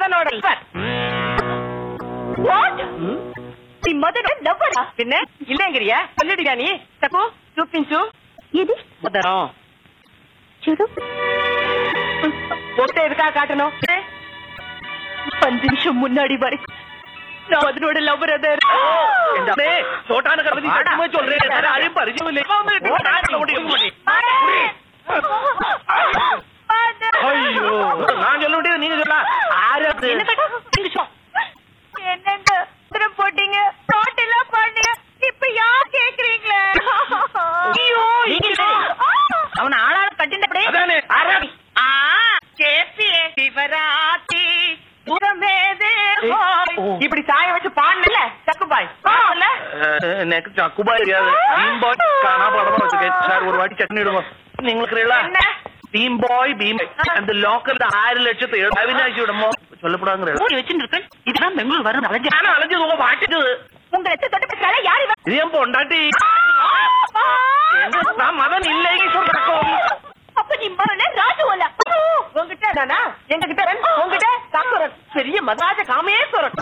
மதனோட நீ மதனோட லவ்வரா? பின்ன இல்லங்கிறியா? சொல்லிடுயா நீ. தப்பு చూపించు. இது மதனம் చూడు. பொட்டை எதுக்கா காட்டணும்? 5 நிமிஷம் முன்னாடி வரை நான் அதனோட லவ்வர் அத சோட்டான கருதி சத்தியமா சொல்றேன். அது பரிச்சயம் இல்லை. ஐயோ நான் சொல்ல முடியாது, நீங்க சொல்லலாம். என்னங்க உத்தரம் போட்டீங்க, டோட்டலா பண்ணீங்க, இப்ப யார் கேக்குறீங்களே? ஐயோ அவன் ஆளாள கட்டினபடி அதானே இப்படி சாய வச்சு பாடல சக்குபாய் எனக்கு சக்குபாய் தெரியாது. பீம் பாய் காணா படமா வச்சிருக்கேன் சார். ஒரு வாட்டி சட்னி இடுவோம். നിങ്ങൾക്ക് பீம் பாய் பீம் அந்த லோக்கல் 6 லட்சத்தை அவினாசி விடமோ சொல்லப்படாங்க வச்சுருக்கேன். இதுதான் பெங்களூர் வரும் அலைஞ்சது உங்க பாட்டுக்கு. உங்க எத்த தொட்டு பேசுறால யாரு? இது ஏன் பொண்டாட்டி? நான் மதன் இல்லை சொல்றேன். அப்ப நீ மரல ராஜுவல உங்ககிட்ட தானா? எங்ககிட்ட உங்ககிட்ட தாக்குறேன். பெரிய மதாஜ காமேஸ்வரன்.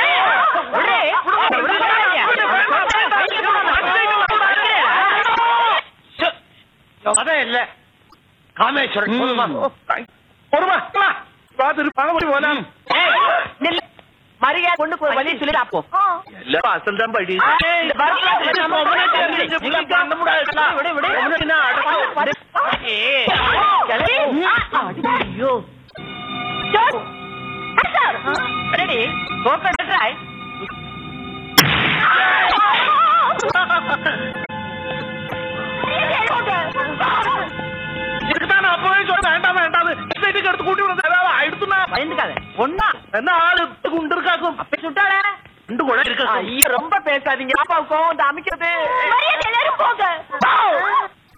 அதான் இல்ல காமேஸ்வரன். மரியாதை கொண்டு போய் வழி சொல்லி அப்போ அசல் தான் படி இதுக்குதான் நான் அப்பவே சொல்ல வேண்டாம் வேண்டாம் வீட்டுக்கு எடுத்து கூட்டி விட ஏதாவது ஆயிடுச்சுன்னா பயந்துக்காத. ஒன்னா என்ன ஆளு குண்டு இருக்காக்கும் அப்படி சுட்டாளே குண்டு கூட இருக்கு. ஐயோ ரொம்ப பேசாதீங்க. பாப்பாவுக்கும் இந்த அமைக்கிறது